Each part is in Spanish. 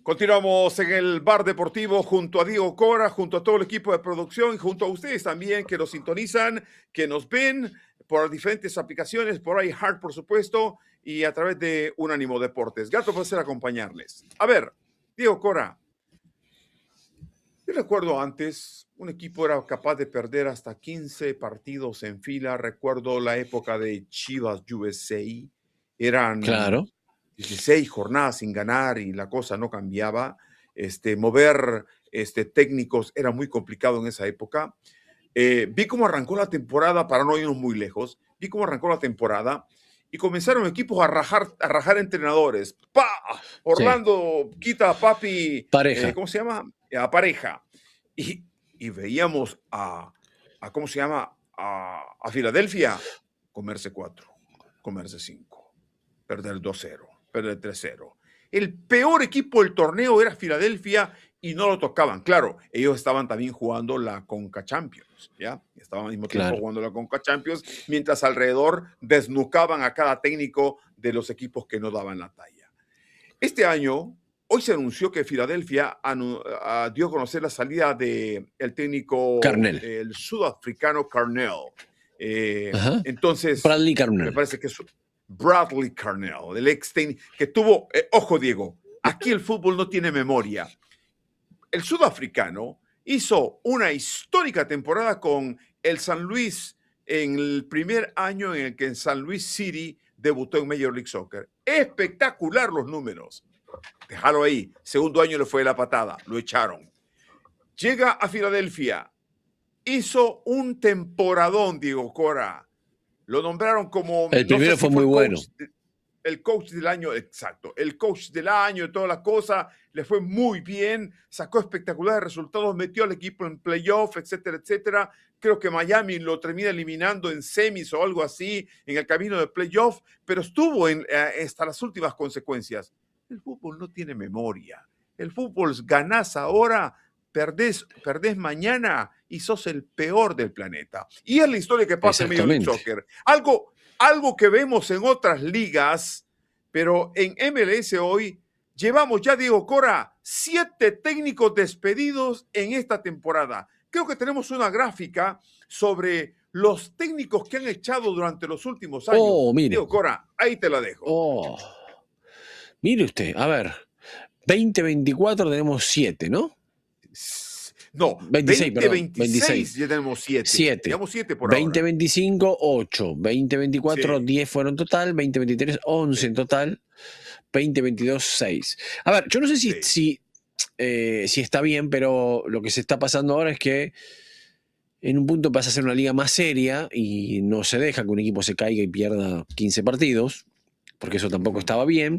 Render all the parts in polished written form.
Continuamos en el Bar Deportivo junto a Diego Cora, junto a todo el equipo de producción y junto a ustedes también que nos sintonizan, que nos ven por diferentes aplicaciones, por iHeart, por supuesto, y a través de Unánimo Deportes. Grato placer acompañarles. A ver, Diego Cora, yo recuerdo antes, un equipo era capaz de perder hasta 15 partidos en fila. Recuerdo la época de Chivas USA. Eran Claro. 16 jornadas sin ganar y la cosa no cambiaba. Mover técnicos era muy complicado en esa época. Vi cómo arrancó la temporada, para no irnos muy lejos, vi cómo arrancó la temporada y comenzaron equipos a rajar entrenadores. ¡Pah! Sí. Orlando quita a Papi, Pareja. ¿cómo se llama? A Pareja. Y veíamos ¿cómo se llama? A Filadelfia comerse 4, comerse 5, perder 2-0, perder 3-0. El peor equipo del torneo era Filadelfia y no lo tocaban. Claro, ellos estaban también jugando la Conca Champions, ¿ya? Estaban al mismo tiempo Claro. jugando la Conca Champions, mientras alrededor desnucaban a cada técnico de los equipos que no daban la talla. Este año, hoy se anunció que Filadelfia dio a conocer la salida del técnico, Carnell. el sudafricano Carnell. Ajá. Entonces, Bradley me Carnell. parece que es Bradley Carnell, el ex técnico, que tuvo, ojo Diego, aquí el fútbol no tiene memoria. El sudafricano hizo una histórica temporada con el San Luis en el primer año en el que en San Luis City debutó en Major League Soccer. Espectacular los números. Déjalo ahí. Segundo año le fue la patada. Lo echaron. Llega a Filadelfia. Hizo un temporadón, Diego Cora. Lo nombraron como, El no sé primero si fue fue muy bueno. el coach del año, exacto, el coach del año y todas las cosas, le fue muy bien, sacó espectaculares resultados, metió al equipo en playoff, etcétera, etcétera. Creo que Miami lo termina eliminando en semis o algo así en el camino de playoff, pero estuvo hasta las últimas consecuencias. El fútbol no tiene memoria. El fútbol ganás ahora, perdés mañana y sos el peor del planeta. Y es la historia que pasa en Major League Exactamente. Soccer. Algo que vemos en otras ligas, pero en MLS hoy llevamos ya, Diego Cora, 7 técnicos despedidos en esta temporada. Creo que tenemos una gráfica sobre los técnicos que han echado durante los últimos años. Oh, mire. Diego Cora, ahí te la dejo. Oh. Mire usted, a ver. 2024 tenemos 7, ¿no? No, 26, 2026 ya tenemos 7. 7. Tenemos 7 por ahora. 2025, 8. 2024, Sí. 10 fueron total. 2023, 11 Sí. en total. 2022, 6. A ver, yo no sé si está bien, pero lo que se está pasando ahora es que en un punto pasa a ser una liga más seria y no se deja que un equipo se caiga y pierda 15 partidos, porque eso tampoco estaba bien.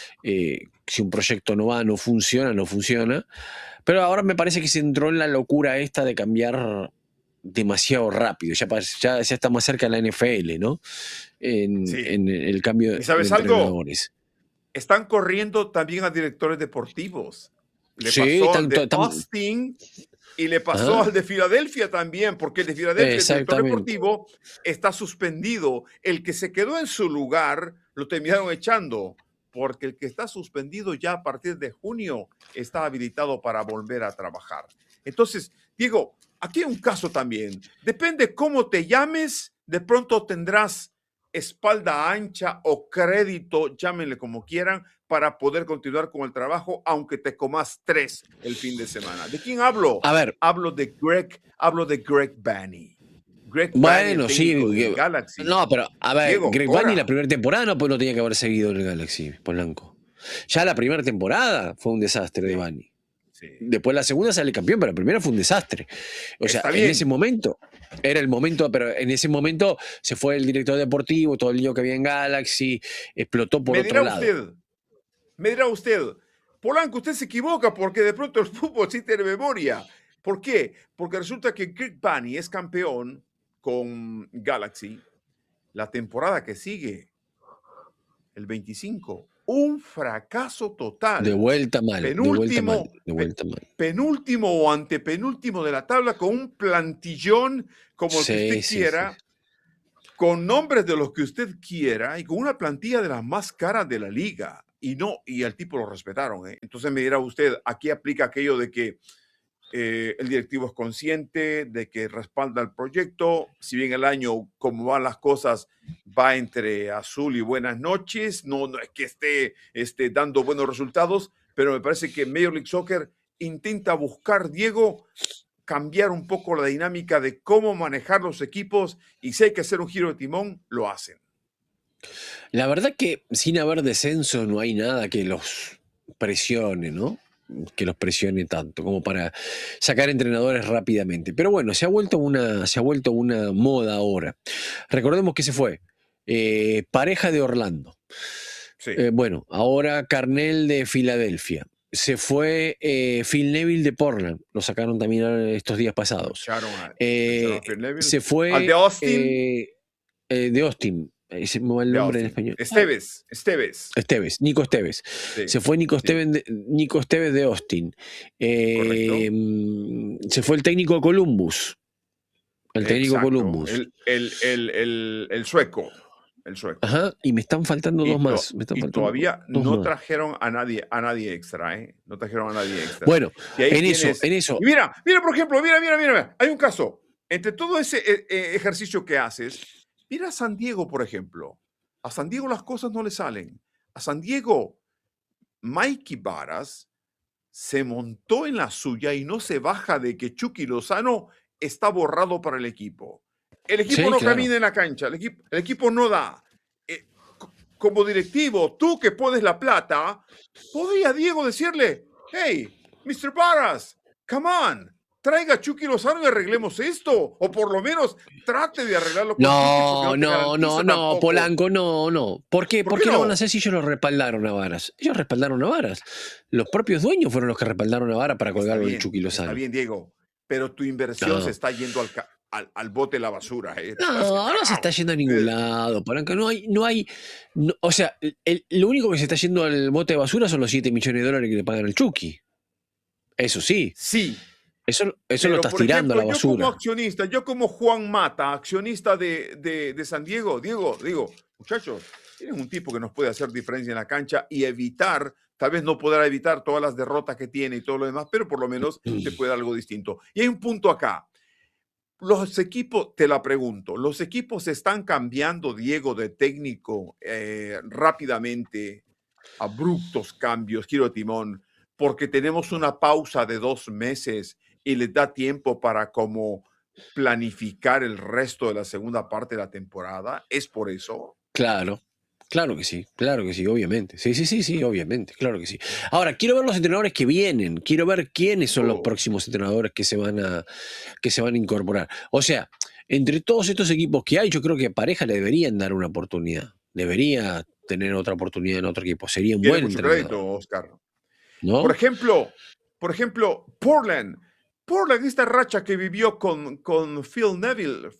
Si un proyecto no va, no funciona. Pero ahora me parece que se entró en la locura esta de cambiar demasiado rápido. Ya está más cerca de la NFL, ¿no? En el cambio ¿Y sabes de algo? entrenadores. Están corriendo también a directores deportivos. Le Sí, pasó al de Austin y le pasó al de Filadelfia también, porque el de Filadelfia, el director deportivo, está suspendido. El que se quedó en su lugar lo terminaron echando, porque el que está suspendido ya a partir de junio está habilitado para volver a trabajar. Entonces, Diego, aquí hay un caso también. Depende cómo te llames, de pronto tendrás espalda ancha o crédito, llámenle como quieran, para poder continuar con el trabajo, aunque te comas 3 el fin de semana. ¿De quién hablo? A ver. Hablo de Greg Vanney. Bueno, sí. Del Galaxy. No, pero a ver, Diego, Greg Vanney la primera temporada no tenía que haber seguido en el Galaxy, Polanco. Ya la primera temporada fue un desastre de Vanney. Sí. Después la segunda sale campeón, pero la primera fue un desastre. O sea, en ese momento, era el momento, pero en ese momento se fue el director deportivo, todo el lío que había en Galaxy, explotó por otro lado. Me dirá usted, Polanco, usted se equivoca porque de pronto el fútbol sí tiene memoria. ¿Por qué? Porque resulta que Greg Vanney es campeón con Galaxy la temporada que sigue, el 25. Un fracaso total. De vuelta mal. Penúltimo o antepenúltimo de la tabla con un plantillón como el que usted quiera, con nombres de los que usted quiera y con una plantilla de las más caras de la liga. y al tipo lo respetaron. Entonces me dirá usted, aquí aplica aquello de que el directivo es consciente de que respalda el proyecto. Si bien el año, como van las cosas, va entre azul y buenas noches, no es que esté dando buenos resultados, pero me parece que Major League Soccer intenta buscar, Diego, cambiar un poco la dinámica de cómo manejar los equipos, y si hay que hacer un giro de timón, lo hacen. La verdad que sin haber descenso no hay nada que los presione, ¿no? Que los presione tanto como para sacar entrenadores rápidamente. Pero bueno, se ha vuelto una moda ahora. Recordemos que se fue Pareja de Orlando. Sí. Bueno, ahora Carnell de Filadelfia. Se fue Phil Neville de Portland. Lo sacaron también estos días pasados. Echaron a Phil Neville. Se fue al de Austin. De Austin. Se me va el nombre en español. Esteves. Nico Esteves. Sí, se fue Nico Esteves de Austin. Se fue el técnico de Columbus. El sueco. Ajá, y me están faltando dos más. Todavía no trajeron a nadie extra, ¿eh? No trajeron a nadie extra. Bueno, en eso. Y mira, por ejemplo, mira. Hay un caso. Entre todo ese ejercicio que haces, mira a San Diego, por ejemplo. A San Diego las cosas no le salen. A San Diego, Mikey Varas se montó en la suya y no se baja de que Chucky Lozano está borrado para el equipo. El equipo camina en la cancha, el equipo no da. Como directivo, tú que pones la plata, podría Diego decirle, hey, Mr. Varas, come on, traiga a Chucky Lozano y arreglemos esto. O por lo menos trate de arreglarlo con Chucky. No, Polanco, no. ¿Por qué lo van a hacer si ellos lo respaldaron a Varas? Ellos respaldaron a Varas. Los propios dueños fueron los que respaldaron a Varas para colgarlo en Chucky Lozano. Está bien, Diego, pero tu inversión se está yendo al bote de la basura. No se está yendo a ningún lado, Polanco. O sea, lo único que se está yendo al bote de basura son los $7 millones que le pagan al Chucky. Eso sí. Sí. Eso lo estás tirando a la basura. Yo como accionista, yo como Juan Mata, accionista de San Diego, digo, muchachos, tienen un tipo que nos puede hacer diferencia en la cancha y evitar, tal vez no podrá evitar todas las derrotas que tiene y todo lo demás, pero por lo menos te puede dar algo distinto. Y hay un punto acá. Los equipos, te la pregunto, ¿los equipos están cambiando, Diego, de técnico rápidamente, abruptos cambios, giro de timón, porque tenemos una pausa de 2 meses y les da tiempo para como planificar el resto de la segunda parte de la temporada? ¿Es por eso? Claro que sí, obviamente. Sí, obviamente, claro que sí. Ahora, quiero ver los entrenadores que vienen, quiero ver quiénes son los próximos entrenadores que se van a incorporar. O sea, entre todos estos equipos que hay, yo creo que a Pareja le deberían dar una oportunidad. Debería tener otra oportunidad en otro equipo. Sería un buen entrenador. Crédito, Oscar. ¿No? Por ejemplo, Portland, esta racha que vivió con Phil Neville,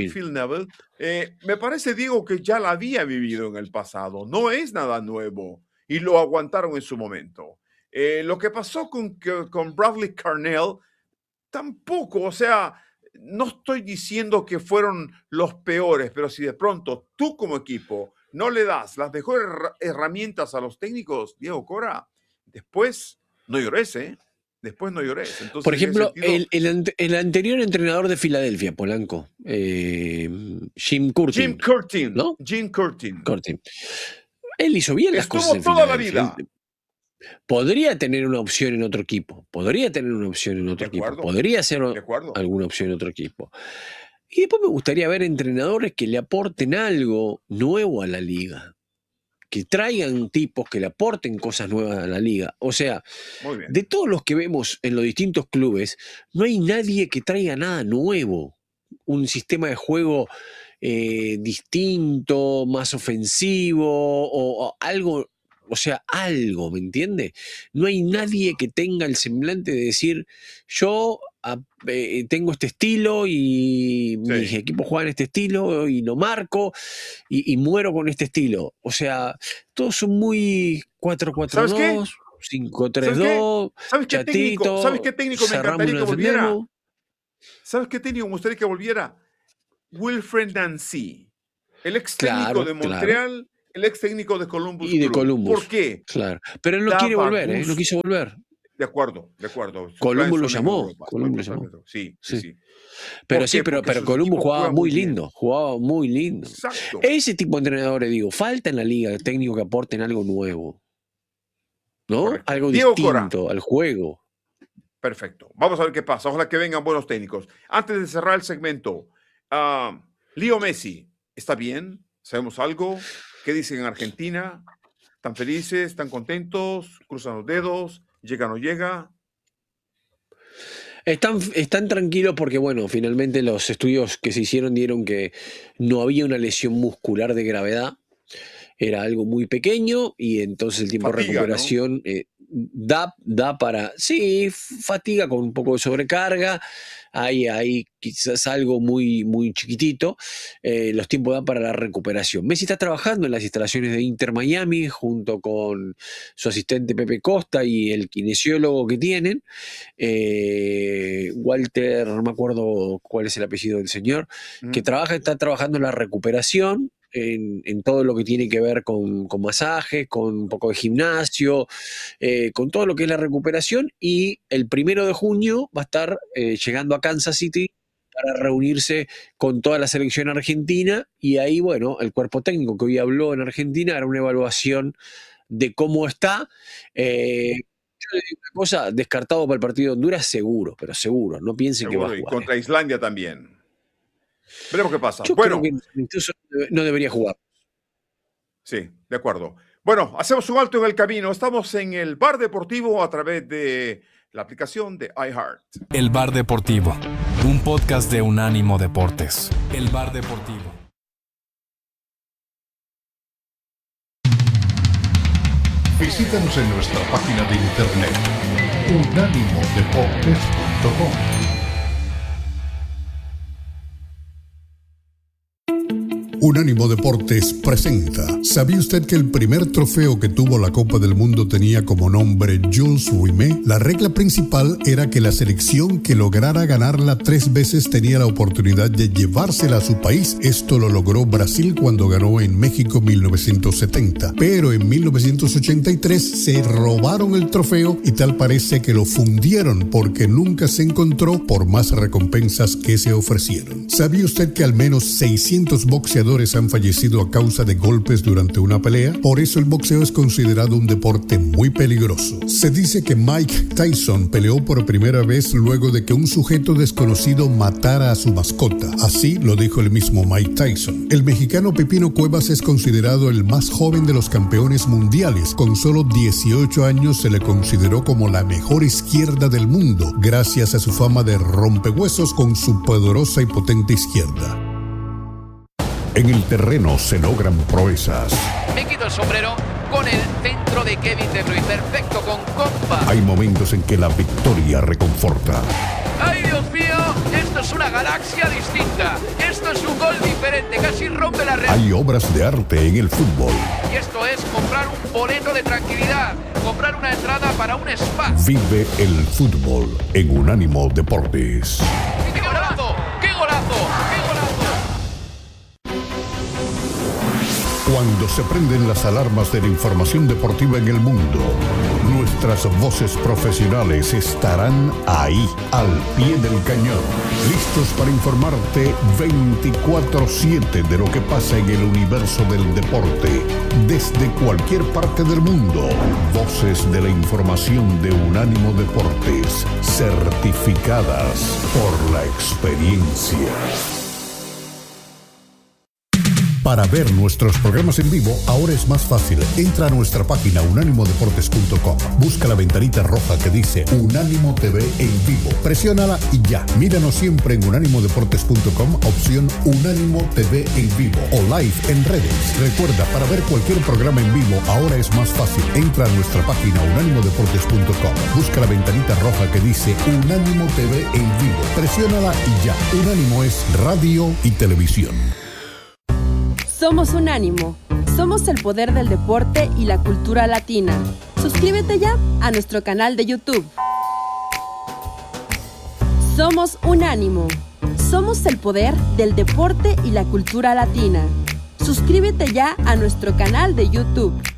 me parece, Diego, que ya la había vivido en el pasado. No es nada nuevo y lo aguantaron en su momento. Lo que pasó con Bradley Carnell, tampoco, o sea, no estoy diciendo que fueron los peores, pero si de pronto tú como equipo no le das las mejores herramientas a los técnicos, Diego Cora, después no llores, Después no llores. Entonces, por ejemplo, el anterior entrenador de Filadelfia, Polanco, Jim Curtin. ¿No? Jim Curtin. Él hizo bien las cosas en toda la vida. Podría tener una opción en otro equipo. Podría ser alguna opción en otro equipo. Y después me gustaría ver entrenadores que le aporten algo nuevo a la liga. Que traigan tipos que le aporten cosas nuevas a la liga. O sea, de todos los que vemos en los distintos clubes, no hay nadie que traiga nada nuevo. Un sistema de juego distinto, más ofensivo, o algo, o sea, algo, ¿me entiendes? No hay nadie que tenga el semblante de decir, yo tengo este estilo y mis equipos juegan este estilo y lo marco y muero con este estilo. O sea, todos son muy 4-4-2, 5-3-2, chatito. ¿Sabes qué técnico me encantaría que volviera? ¿Sabes qué técnico me gustaría que volviera? Wilfred Nancy, el ex técnico de Montreal El ex técnico de Columbus. Y de Columbus. ¿Por qué? Claro. Pero él no quiere volver, no quiso volver. De acuerdo. Columbus lo llamó. Sí. Pero pero Columbus jugaba muy lindo. Exacto. Ese tipo de entrenadores, digo, falta en la liga técnicos que aporten algo nuevo. ¿No? Correcto. Algo Diego distinto Cora. al juego. Perfecto. Vamos a ver qué pasa. Ojalá que vengan buenos técnicos. Antes de cerrar el segmento, Leo Messi, ¿está bien? ¿Sabemos algo? ¿Qué dicen en Argentina? ¿Están felices? ¿Están contentos? ¿Cruzan los dedos? ¿Llega o no llega? Están tranquilos porque, bueno, finalmente los estudios que se hicieron dieron que no había una lesión muscular de gravedad. Era algo muy pequeño y entonces el tiempo de recuperación, ¿no? Da para, sí, fatiga con un poco de sobrecarga, hay quizás algo muy, muy chiquitito, los tiempos dan para la recuperación. Messi está trabajando en las instalaciones de Inter Miami junto con su asistente Pepe Costa y el kinesiólogo que tienen, Walter, no me acuerdo cuál es el apellido del señor, que está trabajando en la recuperación, en todo lo que tiene que ver con masajes, con un poco de gimnasio, con todo lo que es la recuperación, y el 1 de junio va a estar llegando a Kansas City para reunirse con toda la selección argentina, y ahí, bueno, el cuerpo técnico que hoy habló en Argentina hará una evaluación de cómo está. Yo le digo una cosa, descartado para el partido de Honduras, seguro, pero seguro, no piensen que va a jugar. Y contra Islandia también. Veremos qué pasa. Yo creo que incluso no debería jugar. Sí, de acuerdo. Bueno, hacemos un alto en el camino. Estamos en el Bar Deportivo a través de la aplicación de iHeart. El Bar Deportivo, un podcast de Unánimo Deportes. El Bar Deportivo. Visítanos en nuestra página de internet unánimodeportes.com. Unánimo Deportes presenta. ¿Sabía usted que el primer trofeo que tuvo la Copa del Mundo tenía como nombre Jules Rimet? La regla principal era que la selección que lograra ganarla 3 veces tenía la oportunidad de llevársela a su país. Esto lo logró Brasil cuando ganó en México en 1970. Pero en 1983 se robaron el trofeo y tal parece que lo fundieron porque nunca se encontró por más recompensas que se ofrecieron. ¿Sabía usted que al menos 600 boxeadores han fallecido a causa de golpes durante una pelea? Por eso el boxeo es considerado un deporte muy peligroso. Se dice que Mike Tyson peleó por primera vez luego de que un sujeto desconocido matara a su mascota. Así lo dijo el mismo Mike Tyson. El mexicano Pepino Cuevas es considerado el más joven de los campeones mundiales. Con solo 18 años se le consideró como la mejor izquierda del mundo, gracias a su fama de rompehuesos con su poderosa y potente izquierda. En el terreno se logran proezas. Me quito el sombrero con el centro de Kevin De Bruyne. Perfecto, con compa. Hay momentos en que la victoria reconforta. ¡Ay, Dios mío! Esto es una galaxia distinta. Esto es un gol diferente. Casi rompe la red. Hay obras de arte en el fútbol. Y esto es comprar un boleto de tranquilidad. Comprar una entrada para un spa. Vive el fútbol en Unánimo Deportes. ¡Qué golazo! ¡Qué golazo! ¡Qué golazo! Cuando se prenden las alarmas de la información deportiva en el mundo, nuestras voces profesionales estarán ahí, al pie del cañón, listos para informarte 24/7 de lo que pasa en el universo del deporte, desde cualquier parte del mundo. Voces de la información de Unánimo Deportes, certificadas por la experiencia. Para ver nuestros programas en vivo, ahora es más fácil. Entra a nuestra página unánimodeportes.com. Busca la ventanita roja que dice Unánimo TV en vivo. Presiónala y ya. Míranos siempre en unánimodeportes.com, opción Unánimo TV en vivo o live en redes. Recuerda, para ver cualquier programa en vivo, ahora es más fácil. Entra a nuestra página unánimodeportes.com. Busca la ventanita roja que dice Unánimo TV en vivo. Presiónala y ya. Unánimo es radio y televisión. Somos Unánimo. Somos el poder del deporte y la cultura latina. Suscríbete ya a nuestro canal de YouTube. Somos Unánimo. Somos el poder del deporte y la cultura latina. Suscríbete ya a nuestro canal de YouTube.